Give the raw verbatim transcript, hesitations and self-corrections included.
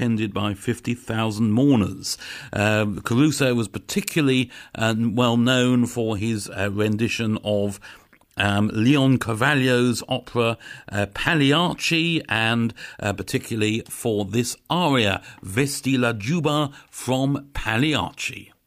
attended by fifty thousand mourners. Uh, Caruso was particularly uh, well known for his uh, rendition of Um, Leon Carvalho's opera uh, Pagliacci, and uh, particularly for this aria, Vesti la Giubba from Pagliacci.